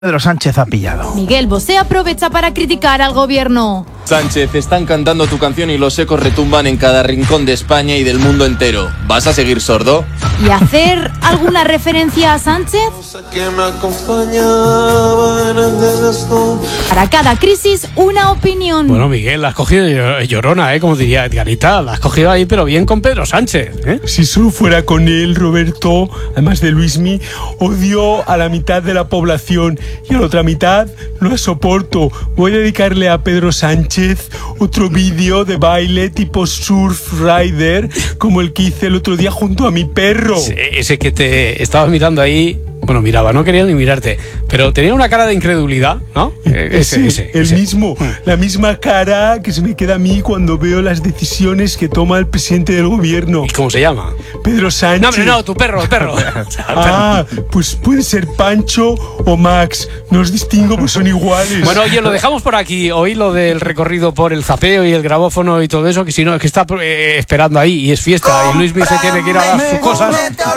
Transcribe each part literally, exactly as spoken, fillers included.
Pedro Sánchez ha pillado. Miguel Bosé aprovecha para criticar al gobierno. Sánchez, están cantando tu canción y los ecos retumban en cada rincón de España y del mundo entero. ¿Vas a seguir sordo? ¿Y hacer alguna referencia a Sánchez? Para cada crisis, una opinión. Bueno, Miguel, la has cogido llorona, ¿eh? Como diría Edgarita, la has cogido ahí, pero bien con Pedro Sánchez, ¿eh? Si solo fuera con él, Roberto, además de Luismi, odio a la mitad de la población y a la otra mitad no la soporto. Voy a dedicarle a Pedro Sánchez otro vídeo de baile tipo surf rider, como el que hice el otro día junto a mi perro. Sí, ese que te estaba mirando ahí. Bueno, miraba, no quería ni mirarte, pero tenía una cara de incredulidad, ¿no? Ese, ese, el ese. mismo, la misma cara que se me queda a mí cuando veo las decisiones que toma el presidente del gobierno. ¿Y cómo se llama? Pedro Sánchez. No, hombre, no, tu perro, el perro. Ah, pues puede ser Pancho o Max, no os distingo, pues son iguales. Bueno, oye, lo dejamos por aquí, hoy lo del recorrido por el zapeo y el grabófono y todo eso, que si no, es que está eh, esperando ahí y es fiesta, y Luismi se tiene que ir a dar sus cosas.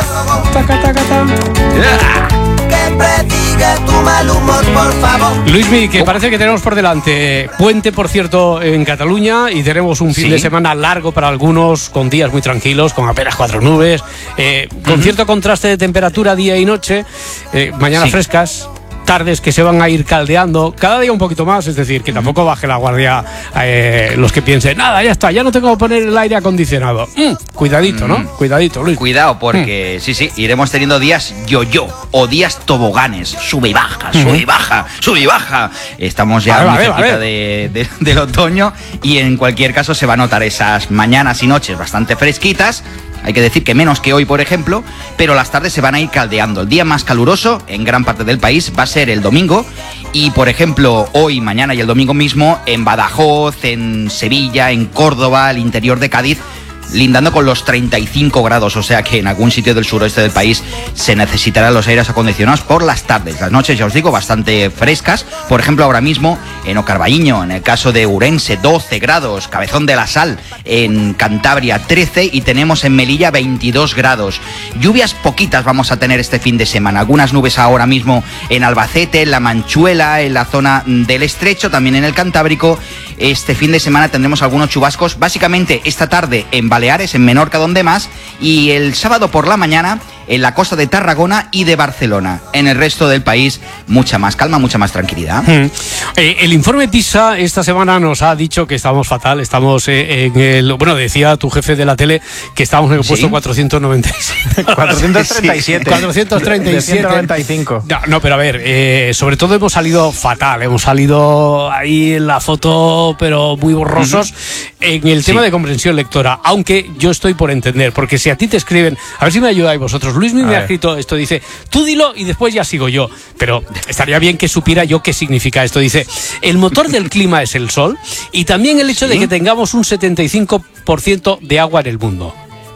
Taca, taca, taca. Yeah. Que predigue tu mal humor, por favor. Luismi, que parece que tenemos por delante puente, por cierto, en Cataluña, y tenemos un fin ¿Sí? de semana largo para algunos, con días muy tranquilos, con apenas cuatro nubes, eh, uh-huh. con cierto contraste de temperatura día y noche, eh, mañanas sí. frescas, tardes que se van a ir caldeando cada día un poquito más, es decir, que tampoco baje la guardia eh, los que piensen, nada, ya está, ya no tengo que poner el aire acondicionado. Mm, cuidadito, ¿no? Mm. Cuidadito, Luis. Cuidado, porque mm. sí, sí, iremos teniendo días yo-yo o días toboganes, sube y baja, sube mm. y baja, sube y baja. Estamos ya muy cerquita de, de, del otoño y en cualquier caso se va a notar esas mañanas y noches bastante fresquitas. Hay que decir que menos que hoy, por ejemplo, pero las tardes se van a ir caldeando. El día más caluroso en gran parte del país va a ser el domingo y, por ejemplo, hoy, mañana y el domingo mismo en Badajoz, en Sevilla, en Córdoba, el interior de Cádiz, lindando con los treinta y cinco grados, o sea que en algún sitio del suroeste del país se necesitarán los aires acondicionados por las tardes. Las noches, ya os digo, bastante frescas. Por ejemplo, ahora mismo en Ocarballiño, en el caso de Ourense, doce grados, Cabezón de la Sal, en Cantabria, trece, y tenemos en Melilla veintidós grados. Lluvias poquitas vamos a tener este fin de semana. Algunas nubes ahora mismo en Albacete, en La Manchuela, en la zona del Estrecho, también en el Cantábrico. Este fin de semana tendremos algunos chubascos, básicamente esta tarde en Baleares, en Menorca, donde más, y el sábado por la mañana en la costa de Tarragona y de Barcelona. En el resto del país, mucha más calma, mucha más tranquilidad. Hmm. Eh, el informe PISA esta semana nos ha dicho que estamos fatal. Estamos eh, en el... Bueno, decía tu jefe de la tele que estábamos en el puesto ¿Sí? cuatrocientos noventa y siete. cuatrocientos treinta y siete. cuatrocientos treinta y siete. ciento noventa y cinco. No, no, pero a ver, eh, sobre todo hemos salido fatal. Hemos salido ahí en la foto, pero muy borrosos, uh-huh. en el tema sí. de comprensión lectora. Aunque yo estoy por entender, porque si a ti te escriben... A ver si me ayudáis vosotros. Luis me ha escrito esto, dice, tú dilo y después ya sigo yo, pero estaría bien que supiera yo qué significa esto. Dice, el motor del clima es el sol y también el hecho ¿Sí? de que tengamos un setenta y cinco por ciento de agua en el mundo.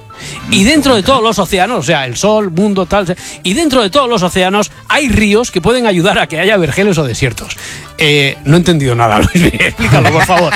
Y dentro de todos los océanos, o sea, el sol, mundo, tal, y dentro de todos los océanos hay ríos que pueden ayudar a que haya vergeles o desiertos. Eh, no he entendido nada, Luis, explícalo, por favor.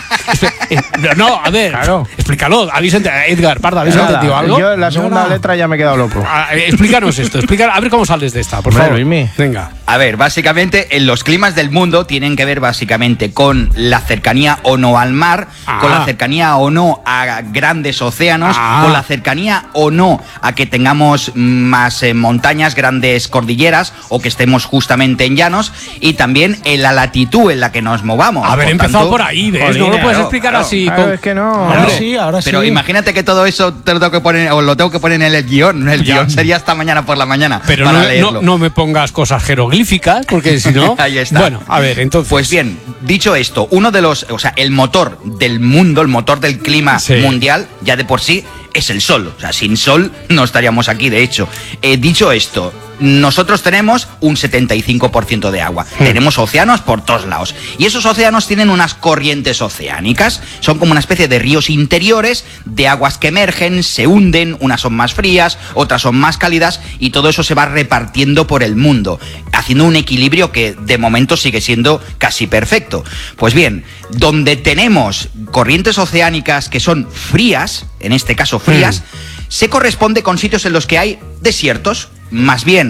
No, a ver, claro. explícalo. ¿Habéis ent- Edgar, Parda, ¿habéis nada, entendido algo? Yo la segunda no, no. letra ya me he quedado loco. Ah, explícanos esto, explícanos, a ver cómo sales de esta, por favor. Luismi. Venga. A ver, básicamente, en los climas del mundo tienen que ver básicamente con la cercanía o no al mar, ah. con la cercanía o no a grandes océanos, ah. con la cercanía o no a que tengamos más eh, montañas, grandes cordilleras o que estemos justamente en llanos, y también en la latitud en la que nos movamos. Haber empezado tanto, por ahí, ¿ves? Joder, no lo puedes claro, explicar claro. así. Claro, con... es que no. Ahora Ahora sí, ahora sí. Pero imagínate que todo eso te lo tengo que poner, o lo tengo que poner en el guión. El ya. guión sería hasta mañana por la mañana. Pero para no, leerlo. No, no me pongas cosas jeroglíficas, porque si no... Ahí está. Bueno, a ver, entonces... Pues bien, dicho esto, uno de los... O sea, el motor del mundo, el motor del clima sí. mundial, ya de por sí, es el sol. O sea, sin sol no estaríamos aquí, de hecho. Eh, dicho esto, nosotros tenemos un setenta y cinco por ciento de agua. Mm. Tenemos océanos por todos lados. Y esos océanos tienen unas corrientes oceánicas. Son como una especie de ríos interiores de aguas que emergen, se hunden, unas son más frías, otras son más cálidas, y todo eso se va repartiendo por el mundo, haciendo un equilibrio que de momento sigue siendo casi perfecto. Pues bien, donde tenemos corrientes oceánicas que son frías, en este caso frías, mm. se corresponde con sitios en los que hay desiertos. Más bien,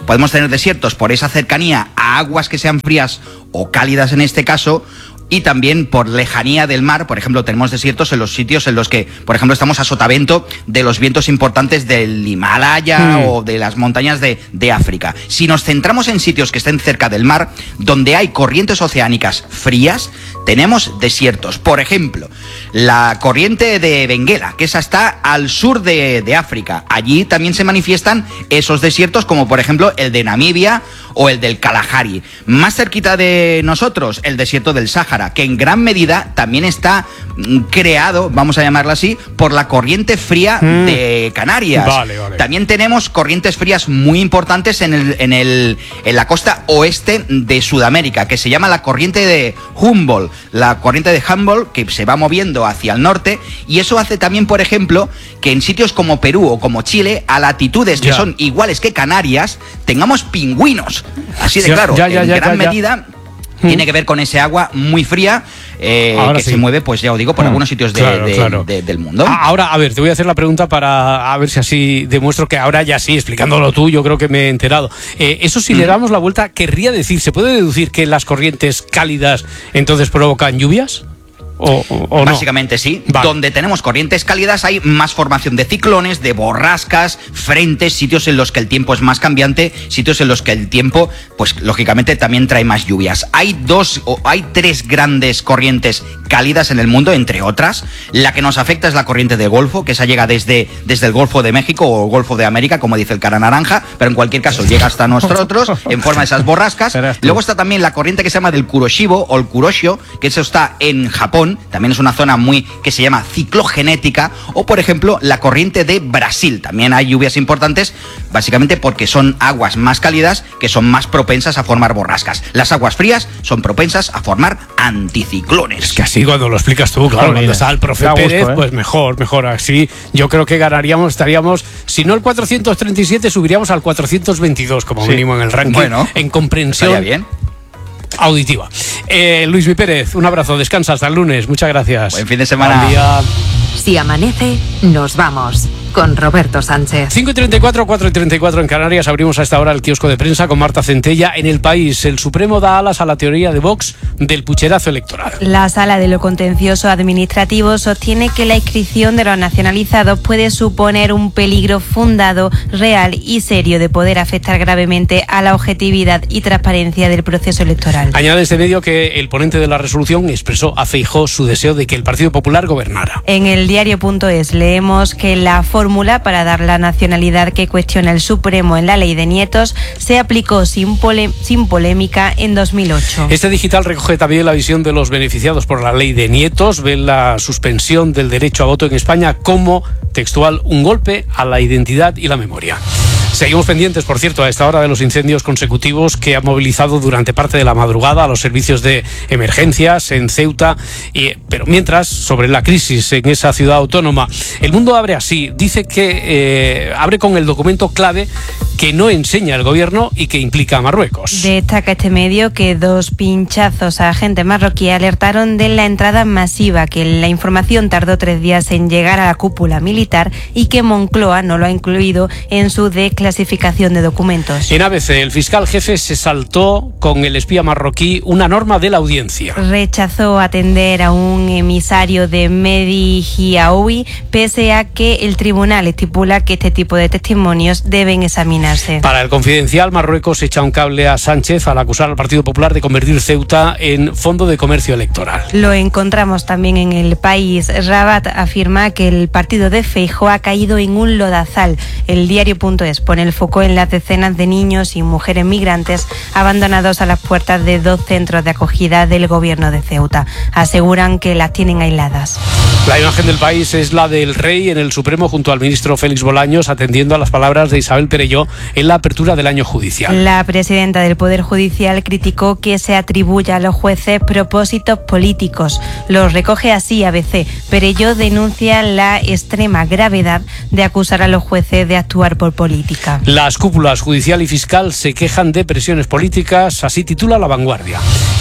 podemos tener desiertos por esa cercanía a aguas que sean frías o cálidas en este caso, y también por lejanía del mar. Por ejemplo, tenemos desiertos en los sitios en los que, por ejemplo, estamos a sotavento de los vientos importantes del Himalaya mm. o de las montañas de, de África. Si nos centramos en sitios que estén cerca del mar, donde hay corrientes oceánicas frías, tenemos desiertos. Por ejemplo, la corriente de Benguela, que esa está al sur de, de África. Allí también se manifiestan esos desiertos, como por ejemplo el de Namibia o el del Kalahari. Más cerquita de nosotros, el desierto del Sáhara, que en gran medida también está creado, vamos a llamarlo así, por la corriente fría mm. de Canarias. Vale, vale. También tenemos corrientes frías muy importantes en, el, en, el, en la costa oeste de Sudamérica, que se llama la corriente de Humboldt, la corriente de Humboldt, que se va moviendo hacia el norte, y eso hace también, por ejemplo, que en sitios como Perú o como Chile, a latitudes que ya. son iguales que Canarias, tengamos pingüinos. Así de claro, ya, ya, en ya, gran ya, ya. medida tiene que ver con ese agua muy fría eh, que sí. se mueve, pues ya os digo, por mm, algunos sitios de, claro, de, claro. De, de, del mundo. Ahora, a ver, te voy a hacer la pregunta para a ver si así demuestro que ahora ya sí, explicándolo tú, yo creo que me he enterado. Eh, eso si mm. le damos la vuelta, querría decir, ¿se puede deducir que las corrientes cálidas entonces provocan lluvias? O, o, o Básicamente no. sí. Vale. Donde tenemos corrientes cálidas hay más formación de ciclones, de borrascas, frentes, sitios en los que el tiempo es más cambiante, sitios en los que el tiempo, pues lógicamente también trae más lluvias. Hay dos o hay tres grandes corrientes cálidas en el mundo, entre otras. La que nos afecta es la corriente de Golfo, que esa llega desde, desde el Golfo de México o el Golfo de América, como dice el cara naranja, pero en cualquier caso llega hasta nosotros en forma de esas borrascas. Luego está también la corriente que se llama del Kuroshibo o el Kuroshio, que eso está en Japón. También es una zona muy que se llama ciclogenética. O por ejemplo la corriente de Brasil. También hay lluvias importantes, básicamente porque son aguas más cálidas que son más propensas a formar borrascas. Las aguas frías son propensas a formar anticiclones. Es que así cuando lo explicas tú, claro, cuando está el profe gusto, Pérez, ¿eh? pues mejor, mejor. Así yo creo que ganaríamos, estaríamos, si no el cuatrocientos treinta y siete, subiríamos al cuatrocientos veintidós como sí. mínimo en el ranking. Bueno, en comprensión estaría bien. auditiva. Eh, Luismi Pérez, un abrazo, descansa hasta el lunes, muchas gracias. Buen fin de semana. Buen día. Si amanece, nos vamos con Roberto Sánchez. cinco y treinta y cuatro, cuatro y treinta y cuatro en Canarias. Abrimos a esta hora el kiosco de prensa con Marta Centella. En El País, el Supremo da alas a la teoría de Vox del pucherazo electoral. La Sala de lo Contencioso Administrativo sostiene que la inscripción de los nacionalizados puede suponer un peligro fundado, real y serio de poder afectar gravemente a la objetividad y transparencia del proceso electoral. Añade este medio que el ponente de la resolución expresó a Feijóo su deseo de que el Partido Popular gobernara. En el diario punto es leemos que la fórmula para dar la nacionalidad que cuestiona el Supremo en la ley de nietos se aplicó sin, pole- sin polémica en dos mil ocho. Este digital recoge también la visión de los beneficiados por la ley de nietos. Ven la suspensión del derecho a voto en España como, textual, un golpe a la identidad y la memoria. Seguimos pendientes, por cierto, a esta hora de los incendios consecutivos que han movilizado durante parte de la madrugada a los servicios de emergencias en Ceuta. Y, pero mientras, sobre la crisis en esa ciudad autónoma, El Mundo abre así. Dice que eh, abre con el documento clave que no enseña el gobierno y que implica a Marruecos. Destaca este medio que dos pinchazos a agentes marroquíes alertaron de la entrada masiva, que la información tardó tres días en llegar a la cúpula militar y que Moncloa no lo ha incluido en su desclasificación de documentos. En A B C, el fiscal jefe se saltó con el espía marroquí una norma de la audiencia. Rechazó atender a un emisario de Mehdi Hiaoui, pese a que el tribunal estipula que este tipo de testimonios deben examinarse. Para El Confidencial, Marruecos echa un cable a Sánchez al acusar al Partido Popular de convertir Ceuta en fondo de comercio electoral. Lo encontramos también en El País. Rabat afirma que el partido de Feijóo ha caído en un lodazal. El diario punto es pone el foco en las decenas de niños y mujeres migrantes abandonados a las puertas de dos centros de acogida del gobierno de Ceuta. Aseguran que las tienen aisladas. La imagen del País es la del rey en el Supremo junto al ministro Félix Bolaños, atendiendo a las palabras de Isabel Perelló en la apertura del año judicial. La presidenta del Poder Judicial criticó que se atribuya a los jueces propósitos políticos. Los recoge así A B C. Perelló denuncia la extrema gravedad de acusar a los jueces de actuar por política. Las cúpulas judicial y fiscal se quejan de presiones políticas, así titula La Vanguardia.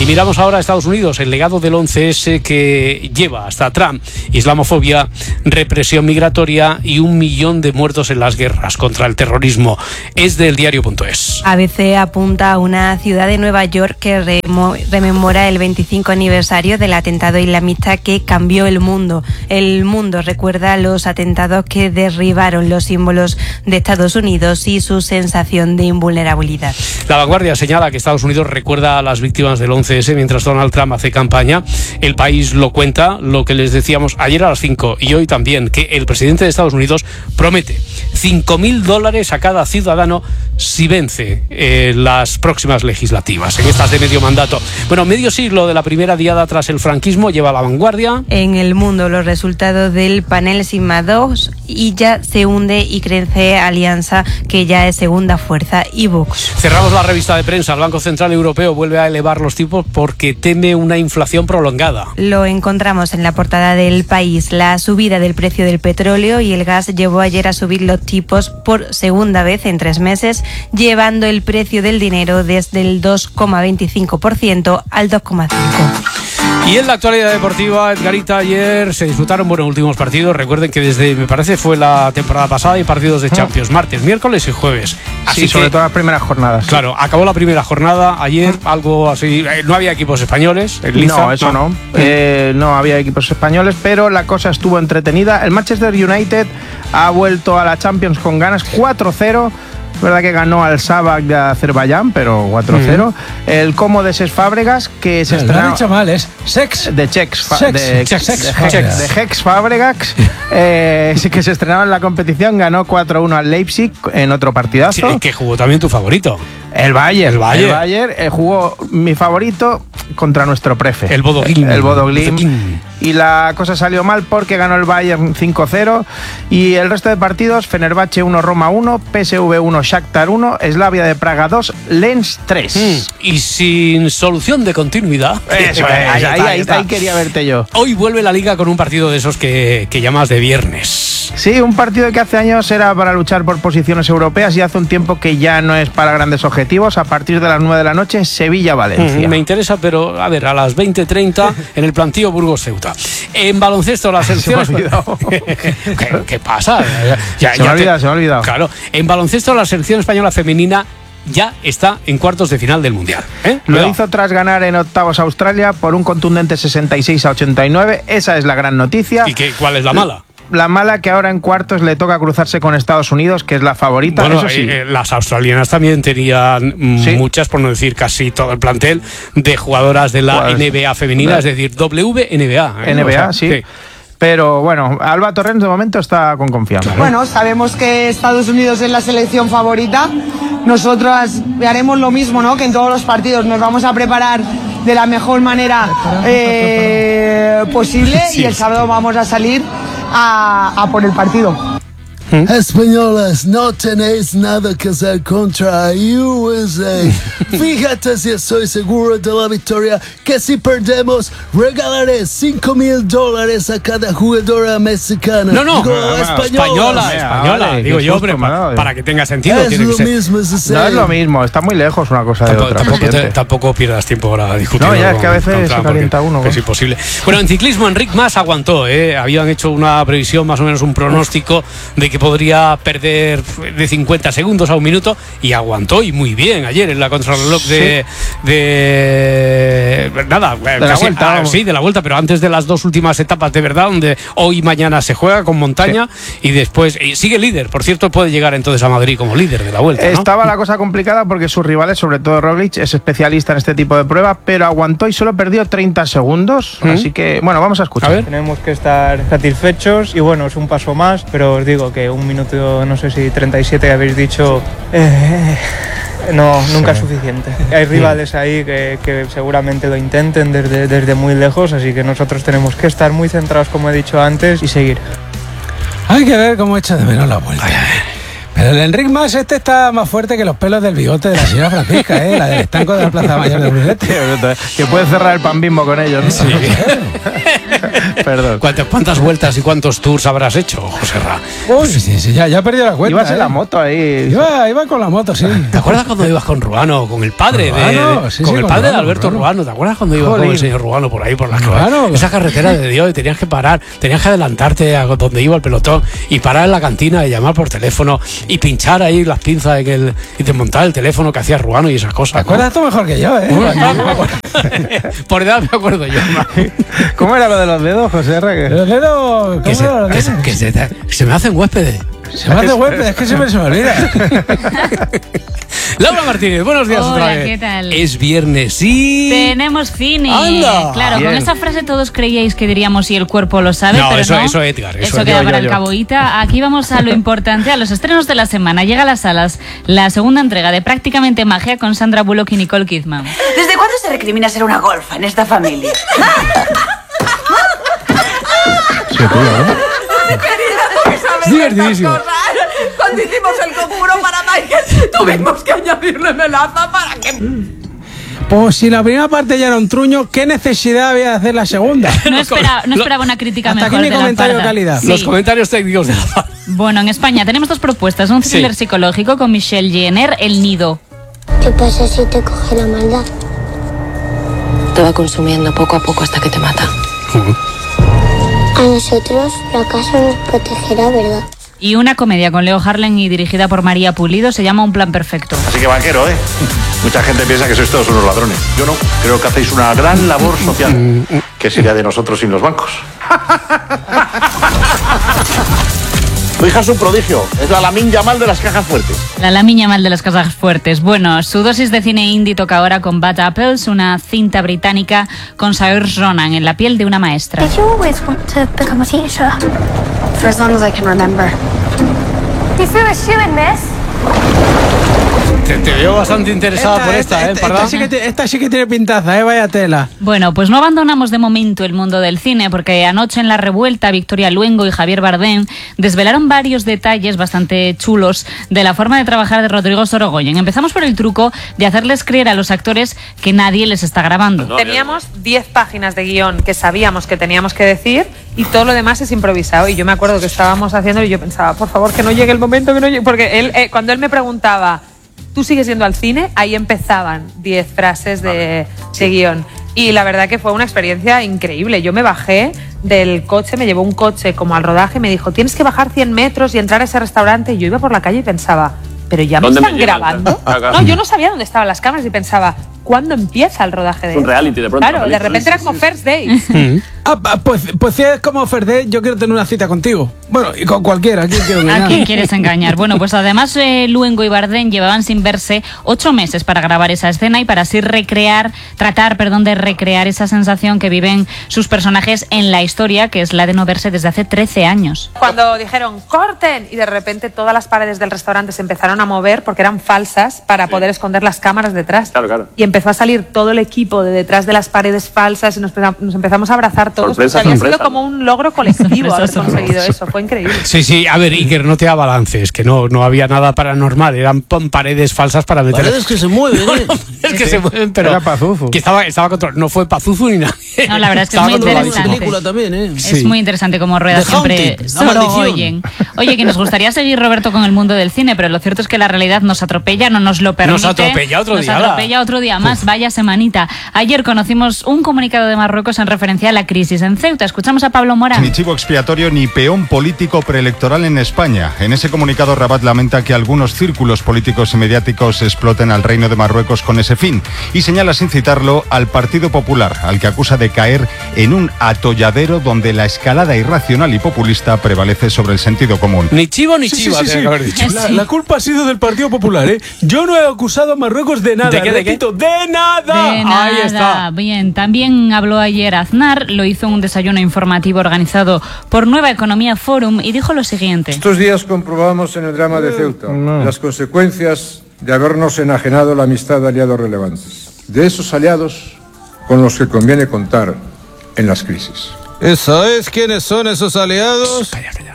Y miramos ahora a Estados Unidos, el legado del once ese que lleva hasta Trump: islamofobia, represión migratoria y un millón de muertos en las guerras contra el terrorismo. Es del diario punto es. A B C apunta a una ciudad de Nueva York que remo- rememora el veinticinco aniversario del atentado islamista que cambió el mundo. El mundo recuerda los atentados que derribaron los símbolos de Estados Unidos y su sensación de invulnerabilidad. La Vanguardia señala que Estados Unidos recuerda a las víctimas del once ese mientras Donald Trump hace campaña. El País lo cuenta, lo que les decíamos ayer a las cinco y hoy también, que el presidente de Estados Unidos promete cinco mil dólares a cada ciudadano si vence eh, las próximas legislativas, en estas de medio mandato. Bueno, medio siglo de la primera diada tras el franquismo lleva La Vanguardia. En el mundo, los resultados del panel Sigma dos y ya se hunde y crece Alianza, que ya es segunda fuerza, y Vox. Cerramos la revista de prensa. El Banco Central Europeo vuelve a elevar los tipos porque teme una inflación prolongada. Lo encontramos en la portada del País. La subida del precio del petróleo y el gas llevó ayer a subir los tipos por segunda vez en tres meses, llevando el precio del dinero desde el dos coma veinticinco por ciento al dos coma cinco por ciento. Y en la actualidad deportiva, Edgarita, ayer se disputaron buenos últimos partidos. Recuerden que desde, me parece, fue la temporada pasada hay partidos de Champions, martes, miércoles y jueves. Así sí, sobre que, todo las primeras jornadas. Claro, acabó la primera jornada ayer, algo así. No había equipos españoles. En Liza, no, eso no. No. Eh, no había equipos españoles, pero la cosa estuvo entretenida. El Manchester United ha vuelto a la Champions con ganas, cuatro cero. Es verdad que ganó al Sabak de Azerbaiyán, pero cuatro cero. Uh-huh. El Como de Ses Fábregas, que se estrenó. Lo han dicho mal, es Sex. De Chex. Sex. De, Sex. de, Sex. de, de Hex Fábregas, eh, que se estrenaba en la competición, ganó cuatro uno al Leipzig en otro partidazo. Sí, que jugó también tu favorito. El Bayern. El Bayern. El Bayern eh, jugó mi favorito contra nuestro prefe. El Bodo Glimt. El Bodo Glimt. Y la cosa salió mal porque ganó el Bayern cinco cero. Y el resto de partidos: Fenerbahce uno, Roma uno, P S V uno, Shakhtar uno, Slavia de Praga dos, Lens tres. Mm, y sin solución de continuidad. Eso es, ahí, ahí, ahí, ahí quería verte yo. Hoy vuelve la Liga con un partido de esos que, que llamas de viernes. Sí, un partido que hace años era para luchar por posiciones europeas y hace un tiempo que ya no es para grandes objetivos. A partir de las nueve de la noche, Sevilla-Valencia. Mm, me interesa, pero a ver, a las veinte treinta en el plantío Burgos-Ceuta. En baloncesto, la selección... Se me ha olvidado. ¿Qué, ¿Qué pasa? Ya, se ya me ha olvidado, te... se me ha olvidado. Claro, en baloncesto la selección española femenina ya está en cuartos de final del Mundial. ¿eh? Lo Cuidado. Hizo tras ganar en octavos a Australia por un contundente sesenta y seis a ochenta y nueve. Esa es la gran noticia. ¿Y qué, cuál es la mala? La mala que ahora en cuartos le toca cruzarse con Estados Unidos, que es la favorita. Bueno, eso sí. eh, las australianas también tenían ¿Sí? muchas, por no decir casi todo el plantel, de jugadoras de la Jugadores. N B A femenina, es decir, W N B A. ¿eh? N B A, o sea, sí. sí. Pero bueno, Alba Torrens de momento está con confianza. Bueno, sabemos que Estados Unidos es la selección favorita. Nosotros haremos lo mismo, ¿no? Que en todos los partidos nos vamos a preparar de la mejor manera eh, posible sí, y el sábado vamos a salir a, a por el partido. ¿Mm? Españolas, no tenéis nada que hacer contra U S A. Fíjate si estoy seguro de la victoria, que si perdemos regalaré cinco mil dólares a cada jugadora mexicana. No, no, Digo, no, no española. Española, española. Vale, digo yo, hombre, para, para que tenga sentido. Es tiene lo que ser. mismo, es no es lo mismo, está muy lejos una cosa tampoco, de otra. Tampoco, te, tampoco pierdas tiempo para discutir. No, ya es que a veces se calienta uno. Es imposible. Bueno, en ciclismo, Enric Mas aguantó. ¿eh? Habían hecho una previsión, más o menos un pronóstico de que podría perder de cincuenta segundos a un minuto y aguantó y muy bien ayer en la contrarreloj de, sí. de nada de la casi, vuelta, ah, sí de la vuelta, pero antes de las dos últimas etapas de verdad, donde hoy y mañana se juega con montaña sí. y después y sigue líder, por cierto, puede llegar entonces a Madrid como líder de la vuelta, ¿no? Estaba la cosa complicada porque sus rivales, sobre todo Roglic, es especialista en este tipo de pruebas, pero aguantó y solo perdió treinta segundos, ¿Mm? Así que bueno, vamos a escuchar. A ver. Tenemos que estar satisfechos y bueno, es un paso más, pero os digo que un minuto, no sé si treinta y siete que habéis dicho, eh, no, nunca sí. es suficiente. Hay rivales ahí que, que seguramente lo intenten desde, desde muy lejos, así que nosotros tenemos que estar muy centrados, como he dicho antes, y seguir. Hay que ver cómo echa de menos la vuelta. Pero el Enric Mas este está más fuerte que los pelos del bigote de la señora Francisca, ¿eh? La del estanco de la Plaza Mayor de Brunete. Que puede cerrar el pan Bimbo con ellos, ¿no? Sí. Perdón. ¿Cuántas, ¿Cuántas vueltas y cuántos tours habrás hecho, Joserra? Uy, sí, sí, ya, ya perdió la cuenta. Ibas en ¿eh? la moto ahí. Iba, iba con la moto, sí. ¿Te acuerdas cuando ibas con Ruano, con el padre Ruano, de, sí, con sí, el con padre Ruano, de Alberto Ruano. Ruano? ¿Te acuerdas cuando ibas Jolín. con el señor Ruano por ahí por las Ruano. esa carretera de Dios y tenías que parar, tenías que adelantarte a donde iba el pelotón y parar en la cantina y llamar por teléfono y pinchar ahí las pinzas en el, y desmontar el teléfono que hacía Ruano y esas cosas? ¿Te acuerdas tú mejor que yo, eh? Por edad me acuerdo yo. ¿Cómo era lo de los dedos, José R? Los dedos, ¿cómo Que se, eran los que, se, dedos? que se, que se me hacen huéspedes. Se me hace huésped, es que siempre se me olvida. Laura Martínez, buenos días Hola, otra vez. ¿qué tal? Es viernes y... Tenemos cine. ¡Anda! Claro, Bien. con esa frase todos creíais que diríamos si el cuerpo lo sabe, No, pero eso- no. eso, Edgar, eso, Eso yo, queda yo, para yo. el caboíta. Aquí vamos a lo importante, a los estrenos de la semana. Llega a las salas la segunda entrega de Prácticamente Magia con Sandra Bullock y Nicole Kidman. ¿Desde cuándo se recrimina ser una golfa en esta familia? Es divertidísimo. Cuando hicimos el conjuro para Michael, tuvimos que añadirle melaza para que... Pues si la primera parte ya era un truño, ¿qué necesidad había de hacer la segunda? No, espera- no esperaba una crítica Hasta mejor aquí mi de la comentario de Farda. calidad. Sí. Los comentarios técnicos de la Farda. Bueno, en España tenemos dos propuestas. Un thriller Sí. psicológico con Michelle Jenner, El Nido. ¿Qué pasa si te coge la maldad? Te va consumiendo poco a poco hasta que te mata. A nosotros, la casa nos protegerá, ¿verdad? Y una comedia con Leo Harlem y dirigida por María Pulido, se llama Un plan perfecto. Así que banquero, ¿eh? Mucha gente piensa que sois todos unos ladrones. Yo no. Creo que hacéis una gran labor social. ¿Qué sería de nosotros sin los bancos? Tu hija es un prodigio. Es la Lamine Yamal de las cajas fuertes. La Lamiña Mal de las Casas Fuertes. Bueno, su dosis de cine indie toca ahora con Bad Apples, una cinta británica con Saoirse Ronan en la piel de una maestra. Did you always want to become a teacher? For as long as I can remember. You threw a shoe in, miss. Te, te veo bastante interesada por esta, ¿eh, esta, Parda? esta sí que te- esta sí que tiene pintaza, eh, vaya tela. Bueno, pues no abandonamos de momento el mundo del cine, porque anoche en La Revuelta, Victoria Luengo y Javier Bardem desvelaron varios detalles bastante chulos de la forma de trabajar de Rodrigo Sorogoyen. Empezamos por el truco de hacerles creer a los actores que nadie les está grabando. Teníamos diez páginas de guión que sabíamos que teníamos que decir y todo lo demás es improvisado. Y yo me acuerdo que estábamos haciendo y yo pensaba, por favor, que no llegue el momento, que no llegue. Porque él, eh, cuando él me preguntaba, ¿tú sigues yendo al cine? Ahí empezaban diez frases de, de guión. Y la verdad que fue una experiencia increíble. Yo me bajé del coche, me llevó un coche como al rodaje y me dijo, tienes que bajar cien metros y entrar a ese restaurante. Y yo iba por la calle y pensaba, ¿pero ya me ¿Dónde me están llevan? grabando? Ah, claro. No, yo no sabía dónde estaban las cámaras y pensaba, ¿cuándo empieza el rodaje de Es un esto? reality, de pronto, Claro, una de película. repente era como First Days. Ah, ah, pues, pues si es como Ferde, yo quiero tener una cita contigo. Bueno, y con cualquiera, ¿a quién quiero engañar? ¿A quién quieres engañar? Bueno, pues además eh, Luengo y Bardem llevaban sin verse ocho meses para grabar esa escena y para así recrear, tratar, perdón, de recrear esa sensación que viven sus personajes en la historia, que es la de no verse desde hace trece años. Cuando dijeron corten y de repente todas las paredes del restaurante se empezaron a mover porque eran falsas para poder esconder las cámaras detrás. Claro, claro. Y empezó a salir todo el equipo de detrás de las paredes falsas y nos, empeza- nos empezamos a abrazar todos. Sorpresa, porque había sorpresa. sido como un logro colectivo haber Sorpresa, conseguido eso. Fue increíble. Sí, sí, a ver, Iker, no te abalances, que no, no había nada paranormal, eran pon- paredes falsas para meter... Paredes que se mueven, ¿eh? Es que se mueven, pero... Era Pazuzu. Que estaba, estaba controlado, no fue Pazuzu ni nadie. No, la verdad es que es Estaba muy controladísimo. interesante. película también, ¿eh? Es Sí. muy interesante como rueda The siempre Haunted, la maldición. Sorogoyen. Oye, que nos gustaría seguir, Roberto, con el mundo del cine, pero lo cierto es que la realidad nos atropella, no nos lo permite. Nos atropella otro Nos día, atropella otro día más, vaya semanita. Ayer conocimos un comunicado de Marruecos en referencia a la crisis en Ceuta. Escuchamos a Pablo Morán. Ni chivo expiatorio ni peón político preelectoral en España. En ese comunicado, Rabat lamenta que algunos círculos políticos y mediáticos exploten al Reino de Marruecos con ese fin y señala sin citarlo al Partido Popular, al que acusa de caer en un atolladero donde la escalada irracional y populista prevalece sobre el sentido común. Ni chivo ni Sí, sí, chiva, sí, tenía sí. que haber dicho. La, la culpa ha sido del Partido Popular, ¿eh? Yo no he acusado a Marruecos de nada. ¿De qué, de qué? repito, de nada. De nada. Ahí está. Bien, también habló ayer Aznar, lo hizo en un desayuno informativo organizado por Nueva Economía Forum y dijo lo siguiente. Estos días comprobamos en el drama de Ceuta las consecuencias de habernos enajenado la amistad de aliados relevantes. De esos aliados con los que conviene contar en las crisis. ¿Sabes quiénes son esos aliados?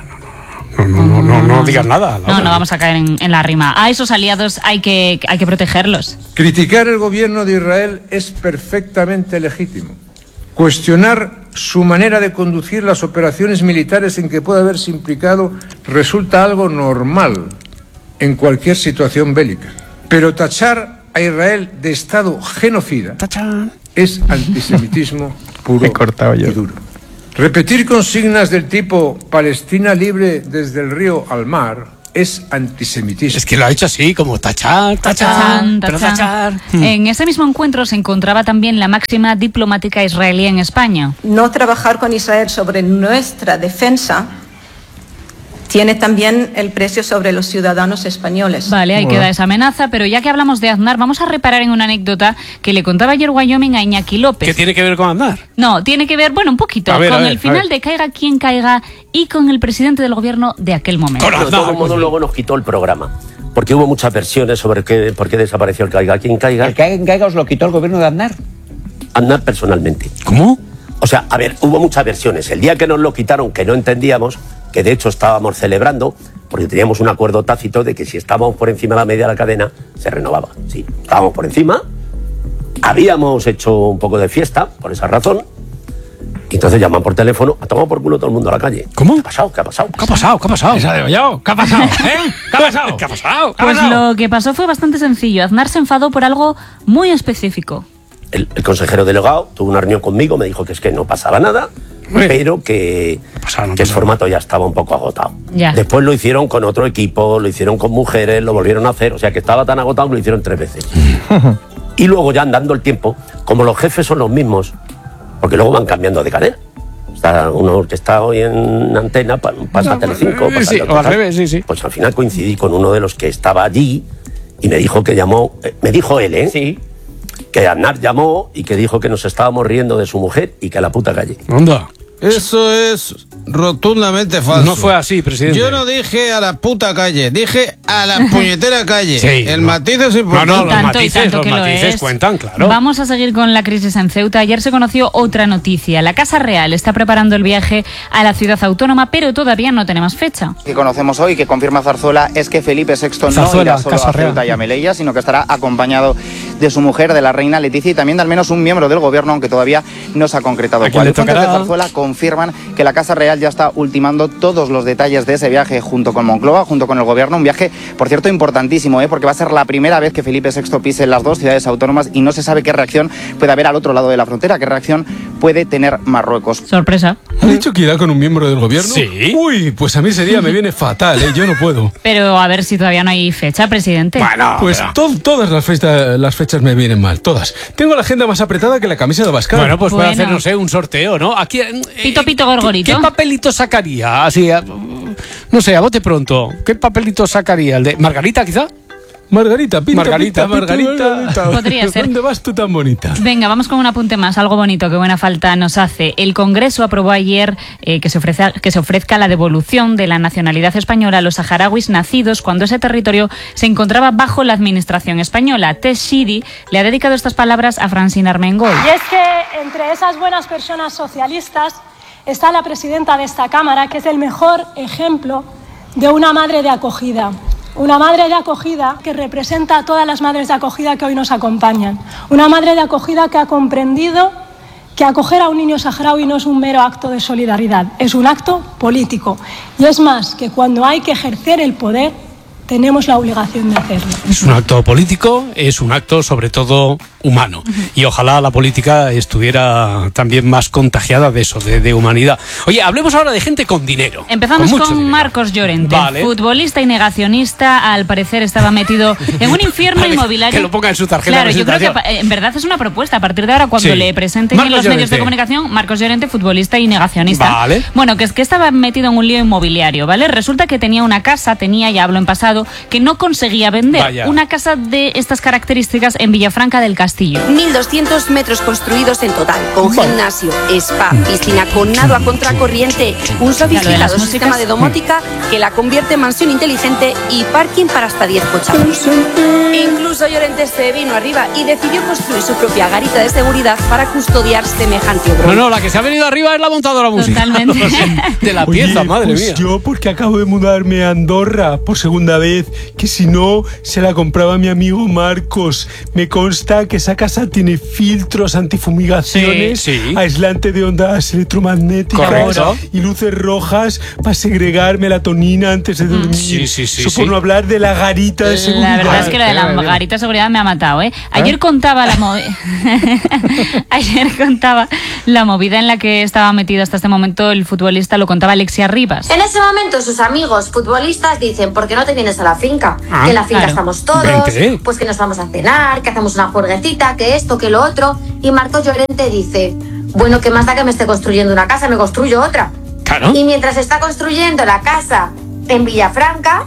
No, no, no, no, no digas nada. No, no vamos a caer en, en la rima. A esos aliados hay que, hay que protegerlos. Criticar el gobierno de Israel es perfectamente legítimo. Cuestionar su manera de conducir las operaciones militares en que puede haberse implicado resulta algo normal en cualquier situación bélica. Pero tachar a Israel de Estado genocida es antisemitismo puro y duro. Repetir consignas del tipo Palestina libre desde el río al mar es antisemitismo. Es que lo ha hecho así, como tachar, tachar, Tachán, pero tachán. tachar. En ese mismo encuentro se encontraba también la máxima diplomática israelí en España. No trabajar con Israel sobre nuestra defensa tiene también el precio sobre los ciudadanos españoles. Vale, ahí queda esa amenaza, pero ya que hablamos de Aznar, vamos a reparar en una anécdota que le contaba ayer Wyoming a Iñaki López. ¿Qué tiene que ver con Aznar? No, tiene que ver, bueno, un poquito, A ver, con a ver, el a final ver. de Caiga quien caiga y con el presidente del gobierno de aquel momento. Pero de todo modo luego nos quitó el programa, porque hubo muchas versiones sobre qué, por qué desapareció el Caiga quien caiga. ¿El Caiga quien caiga os lo quitó el gobierno de Aznar? Aznar personalmente. ¿Cómo? O sea, a ver, hubo muchas versiones. El día que nos lo quitaron, que no entendíamos, que de hecho estábamos celebrando, porque teníamos un acuerdo tácito de que si estábamos por encima de la media de la cadena, se renovaba. Sí, estábamos por encima, habíamos hecho un poco de fiesta, por esa razón, y entonces llaman por teléfono, ha tomado por culo todo el mundo a la calle. ¿Cómo? ¿Qué ha pasado? ¿Qué ha pasado? ¿Qué ha pasado? ¿Qué ha pasado? Esa digo yo. ¿Qué ha pasado? ¿Eh? ¿Qué ha pasado? ¿Qué ha pasado? ¿Qué ha Pues pasado? lo que pasó fue bastante sencillo. Aznar se enfadó por algo muy específico. El, el consejero delegado tuvo una reunión conmigo, me dijo que es que no pasaba nada, pero que, que el formato ya estaba un poco agotado. Ya. Después lo hicieron con otro equipo, lo hicieron con mujeres, lo volvieron a hacer, o sea que estaba tan agotado que lo hicieron tres veces. Y luego ya andando el tiempo, como los jefes son los mismos, porque luego van cambiando de cadena. Está uno que está hoy en Antena, pa- pasa a Telecinco, pasa sí, a o al revés, sí, sí. Pues al final coincidí con uno de los que estaba allí y me dijo que llamó, eh, me dijo él, ¿eh? Sí. Que Aznar llamó y que dijo que nos estábamos riendo de su mujer y que a la puta calle. Anda. Eso es rotundamente falso. No fue así, presidente. Yo no dije a la puta calle, dije a la puñetera calle. Sí, el no. matiz es No, importante. no, los Tanto y matices, tanto los que lo matices es. cuentan, claro. Vamos a seguir con la crisis en Ceuta. Ayer se conoció otra noticia. La Casa Real está preparando el viaje a la ciudad autónoma, pero todavía no tenemos fecha. Que conocemos hoy, que confirma Zarzuela, es que Felipe sexto no Zarzuela, irá solo Casa a Ceuta Real. y a Melilla, sino que estará acompañado de su mujer, de la reina Leticia, y también de al menos un miembro del gobierno, aunque todavía no se ha concretado ¿A quién cuál. le Fuentes de tocará? Zarzuela confirman que la Casa Real ya está ultimando todos los detalles de ese viaje junto con Moncloa, junto con el gobierno. Un viaje, por cierto, importantísimo, ¿eh? porque va a ser la primera vez que Felipe sexto pise las dos ciudades autónomas y no se sabe qué reacción puede haber al otro lado de la frontera, qué reacción puede tener Marruecos. Sorpresa. ¿Ha dicho que irá con un miembro del gobierno? Sí. Uy, pues a mí sería, me viene fatal, ¿eh? Yo no puedo. Pero a ver si todavía no hay fecha, presidente. Pues to- todas las, festa- las fechas me vienen mal, todas. Tengo la agenda más apretada que la camisa de Abascal. Bueno, pues puede Bueno. hacer, no sé, un sorteo, ¿no? Aquí, eh, Pito, pito, ¿qué, gorgorito. ¿Qué papelito sacaría? Así, a- no sé, a bote pronto. ¿Qué papelito sacaría? ¿El de Margarita, quizá? Margarita, pinta, Margarita, pinta, Margarita. Margarita. Podría ser. ¿Dónde vas tú tan bonita? Venga, vamos con un apunte más, algo bonito que buena falta nos hace. El Congreso aprobó ayer eh, que, se ofrezca, que se ofrezca la devolución de la nacionalidad española a los saharauis nacidos cuando ese territorio se encontraba bajo la administración española. Tess Shidi le ha dedicado estas palabras a Francine Armengol. Y es que entre esas buenas personas socialistas está la presidenta de esta Cámara, que es el mejor ejemplo de una madre de acogida. Una madre de acogida que representa a todas las madres de acogida que hoy nos acompañan. Una madre de acogida que ha comprendido que acoger a un niño saharaui no es un mero acto de solidaridad, es un acto político. Y es más, que cuando hay que ejercer el poder, tenemos la obligación de hacerlo. Es un acto político, es un acto sobre todo humano. Y ojalá la política estuviera también más contagiada de eso, de, de humanidad. Oye, hablemos ahora de gente con dinero. Empezamos con, con, mucho dinero. Marcos Llorente, Vale. futbolista y negacionista. Al parecer estaba metido en un infierno Vale, inmobiliario. que lo ponga en su tarjeta Claro, de yo creo que presentación. pa- en verdad es una propuesta. A partir de ahora, cuando Sí. le presenten Marcos en los medios de Llorente. comunicación, Marcos Llorente, futbolista y negacionista. Vale. Bueno, que es que estaba metido en un lío inmobiliario, ¿vale? Resulta que tenía una casa, tenía, ya hablo en pasado, que no conseguía vender. Vaya. Una casa de estas características en Villafranca del Castillo. mil doscientos metros construidos en total, con gimnasio, spa, piscina con nado a contracorriente, un sofisticado músicas. sistema de domótica que la convierte en mansión inteligente y parking para hasta diez cochados. Incluso Llorente se vino arriba y decidió construir su propia garita de seguridad para custodiar semejante No, obrón. no, la que se ha venido arriba es la montadora música. Totalmente. De la Oye, pieza, madre pues mía. yo porque acabo de mudarme a Andorra por segunda vez, que si no se la compraba mi amigo Marcos. Me consta que esa casa tiene filtros, antifumigaciones, Sí, sí. aislante de ondas electromagnéticas Correcto. y luces rojas para segregar melatonina antes de dormir. Sí, sí, sí, Eso sí. por no hablar de la garita de seguridad. La verdad es que lo de la garita de seguridad me ha matado, ¿eh? Ayer contaba la movida. Ayer contaba la movida en la que estaba metido hasta este momento el futbolista, lo contaba Alexia Rivas. En ese momento sus amigos futbolistas dicen, ¿por qué no te vienes a la finca? Ah, que en la finca claro. estamos todos, Vente. pues que nos vamos a cenar, que hacemos una juerguecita, que esto, que lo otro. Y Marco Llorente dice, bueno, ¿qué más da que me esté construyendo una casa? Me construyo otra. Claro. Y mientras está construyendo la casa en Villafranca,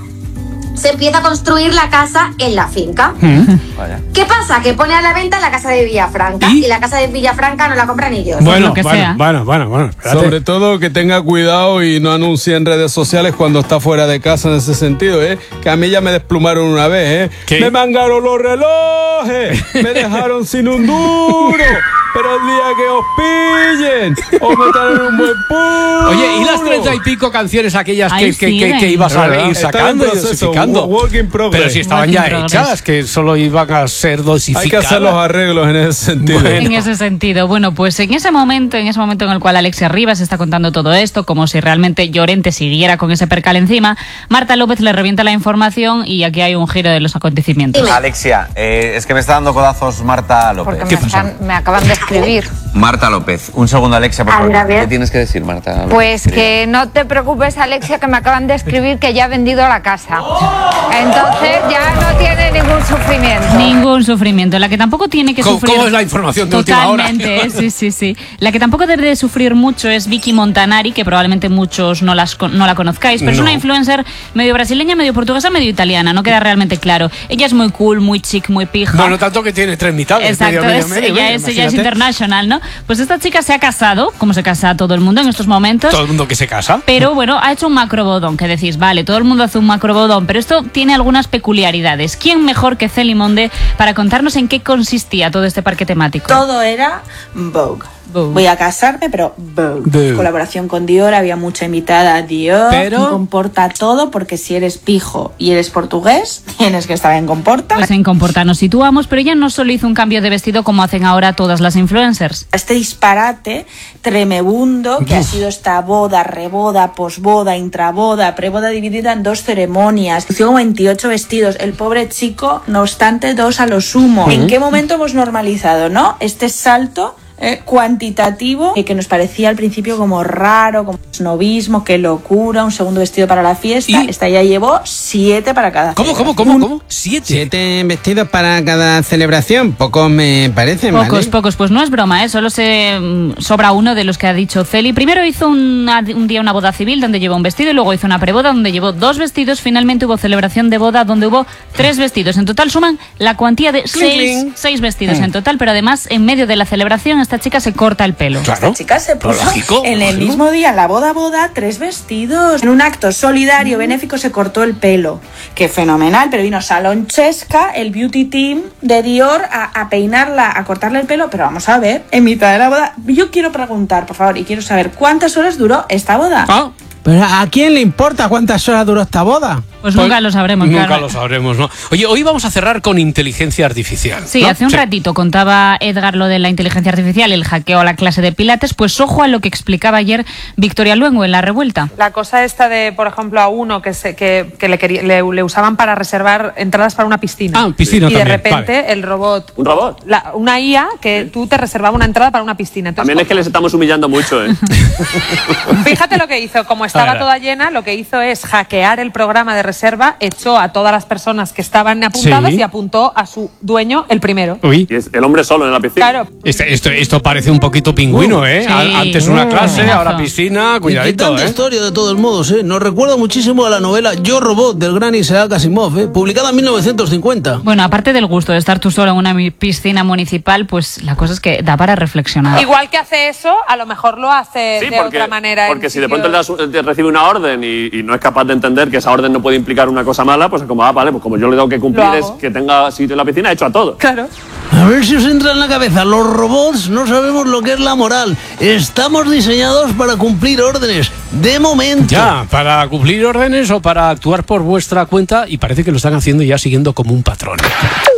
se empieza a construir la casa en la finca. Vaya. ¿Qué pasa? Que pone a la venta la casa de Villafranca y, la casa de Villafranca no la compran ellos. Bueno, Lo que bueno, sea. Bueno, bueno, bueno. Sobre todo que tenga cuidado y no anuncie en redes sociales cuando está fuera de casa en ese sentido, ¿eh? Que a mí ya me desplumaron una vez, ¿eh? Me mangaron los relojes, me dejaron sin un duro, pero el día que os pillen, os meterán un buen puro. Oye, ¿y las treinta y pico canciones aquellas que, Ahí que, que, que siguen. ibas a ¿Verdad? ir Está en sacando y proceso, dosificando? work in progress. Pero si estaban Work ya in progress. hechas, que solo iban a ser dosificadas. Hay que hacer los arreglos en ese sentido. En ese sentido, bueno, pues en ese momento, en ese momento en el cual Alexia Rivas está contando todo esto, como si realmente Llorente siguiera con ese percal encima, Marta López le revienta la información y aquí hay un giro de los acontecimientos. Alexia, eh, es que me está dando codazos Marta López. Porque me, están- me acaban de escribir. Marta López, un segundo, Alexia, por A favor. ver, a ver. ¿Qué tienes que decir, Marta López? Pues que no te preocupes, Alexia, que me acaban de escribir que ya ha vendido la casa. Entonces ya no tiene ningún sufrimiento. Ningún sufrimiento. La que tampoco tiene que ¿Cómo- sufrir. cómo es la información de última hora? Totalmente, eh, sí, sí, sí. La que tampoco debe de sufrir mucho es Vicky Montanari, que probablemente muchos no, las, con- no la conozcáis, pero es No. una influencer medio brasileña, medio portuguesa, medio italiana. No queda realmente claro. Ella es muy cool, muy chic, muy pija. Bueno, tanto que tiene tres mitades. Exacto, medio, medio, es, medio, ella, medio, es, ella es imagínate. international, ¿no? Pues esta chica se ha casado, como se casa todo el mundo en estos momentos. Todo el mundo que se casa. Pero bueno, ha hecho un macrobodón, que decís, vale, todo el mundo hace un macrobodón, pero esto tiene algunas peculiaridades. ¿Quién mejor que Celimonde para contarnos en qué consistía todo este parque temático? Todo era Vogue. Voy a casarme, pero Vogue. Vogue. Colaboración con Dior, había mucha invitada a Dior. Pero- En Comporta todo, porque si eres pijo y eres portugués, tienes que estar en Comporta. Pues en Comporta nos situamos, pero ella no solo hizo un cambio de vestido como hacen ahora todas las influencers. Este disparate tremebundo que ha sido esta boda, reboda, posboda, intraboda, preboda dividida en dos ceremonias. Hizo veintiocho vestidos. El pobre chico, no obstante, dos a lo sumo. Ujú. ¿En qué momento hemos normalizado, no? Este salto eh, cuantitativo eh, que nos parecía al principio como raro, como snobismo, qué locura, un segundo vestido para la fiesta. Esta ya llevó siete para cada. ¿Cómo, cómo, cómo, cómo? Siete. Siete vestidos para cada celebración. Pocos me parecen, Pocos, ¿vale? pocos. Pues no es broma, ¿eh? Solo se mm, sobra uno de los que ha dicho Celi. Primero hizo una- un día una boda civil donde llevó un vestido y luego hizo una preboda donde llevó dos vestidos. Finalmente hubo celebración de boda donde hubo tres vestidos. En total suman la cuantía de Cling, seis, cling. seis vestidos Mm. en total, pero además en medio de la celebración esta chica se corta el pelo. Esta chica se puso Lógico, en el lógico. mismo día, en la boda boda, tres vestidos. En un acto solidario, benéfico, se cortó el pelo. Qué fenomenal, pero vino Salonchesca, el beauty team de Dior, a, a peinarla, a cortarle el pelo. Pero vamos a ver, en mitad de la boda, yo quiero preguntar, por favor, y quiero saber cuántas horas duró esta boda. Pero ¿a quién le importa cuántas horas duró esta boda? Pues nunca lo sabremos, Nunca claro. lo sabremos, ¿no? Oye, hoy vamos a cerrar con inteligencia artificial. Sí, ¿no? hace un ratito contaba Edgar lo de la inteligencia artificial, el hackeo a la clase de Pilates, pues ojo a lo que explicaba ayer Victoria Luengo en La Revuelta. La cosa esta de, por ejemplo, a uno que se, que, que le, quería- le, le usaban para reservar entradas para una piscina. Ah, piscina Y de también, repente vale. el robot... ¿Un robot? la- una I A que tú te reservaba una entrada para una piscina. Entonces, También es que les estamos humillando mucho, ¿eh? fíjate lo que hizo. Como A estaba ver. toda llena, lo que hizo es hackear el programa de reserva, echó a todas las personas que estaban apuntadas Sí. y apuntó a su dueño el primero. Uy. Y es el hombre solo en la piscina. Claro. Este- esto, esto parece un poquito pingüino, ¿eh? Sí. A- Antes una clase, Mm. ahora piscina, cuidadito, Inquietante ¿eh? historia de todos modos, ¿eh? Nos recuerda muchísimo a la novela Yo Robot del gran Isaac Asimov, ¿eh? Publicada en mil novecientos cincuenta. Bueno, aparte del gusto de estar tú solo en una mi- piscina municipal, pues la cosa es que da para reflexionar. Igual que hace eso, a lo mejor lo hace Sí, de porque, otra manera. en porque si de sitios- pronto le das un- te recibe una orden y, y no es capaz de entender que esa orden no puede implicar una cosa mala, pues es como, ah, vale, pues como yo le tengo que cumplir Lo es hago. que tenga sitio en la piscina, he hecho a todo. Claro. A ver si os entra en la cabeza, los robots no sabemos lo que es la moral. Estamos diseñados para cumplir órdenes, de momento. Ya, para cumplir órdenes o para actuar por vuestra cuenta y parece que lo están haciendo ya siguiendo como un patrón.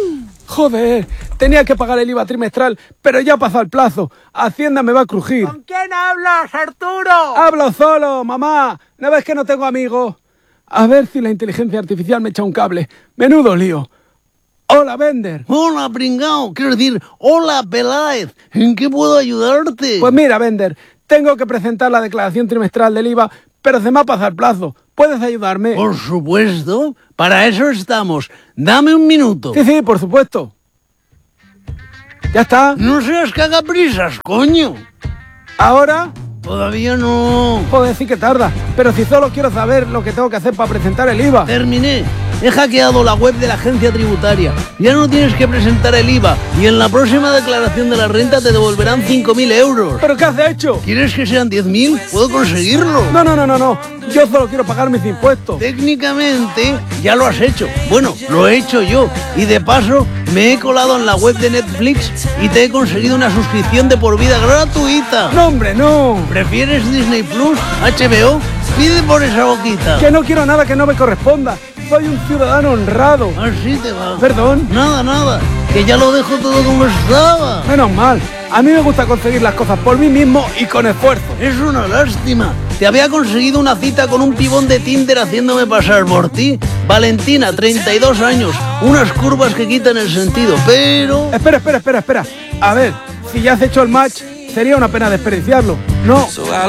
Joder, tenía que pagar el I V A trimestral, pero ya ha pasado el plazo. Hacienda me va a crujir. ¿Con quién hablas, Arturo? Hablo solo, mamá. ¿No ves que no tengo amigos? A ver si la inteligencia artificial me echa un cable. Menudo lío. Hola, Bender. Hola, pringao. Quiero decir, hola, Peláez. ¿En qué puedo ayudarte? Pues mira, Bender, tengo que presentar la declaración trimestral del I V A, pero se me ha pasado el plazo. ¿Puedes ayudarme? Por supuesto. Para eso estamos. Dame un minuto. Sí, sí, por supuesto. Ya está. No seas cagaprisas, coño. ¿Ahora? Todavía no. Joder, sí que tarda. Pero si solo quiero saber lo que tengo que hacer para presentar el I V A. Terminé. He hackeado la web de la agencia tributaria. Ya no tienes que presentar el I V A. Y en la próxima declaración de la renta te devolverán cinco mil euros. ¿Pero qué has hecho? ¿Quieres que sean diez mil? ¿Puedo conseguirlo? No, no, no, no, no. Yo solo quiero pagar mis impuestos. Técnicamente ya lo has hecho. Bueno, lo he hecho yo. Y de paso me he colado en la web de Netflix y te he conseguido una suscripción de por vida gratuita. No, hombre, no. ¿Prefieres Disney Plus, H B O? Pide por esa boquita. Que no quiero nada que no me corresponda. Soy un ciudadano honrado. Así te va. Perdón. Nada, nada. Que ya lo dejo todo como estaba. Menos mal. A mí me gusta conseguir las cosas por mí mismo y con esfuerzo. Es una lástima. Te había conseguido una cita con un pibón de Tinder haciéndome pasar por ti. Valentina, treinta y dos años. Unas curvas que quitan el sentido, pero... Espera, espera, espera, espera. A ver, si ya has hecho el match, sería una pena desperdiciarlo. No.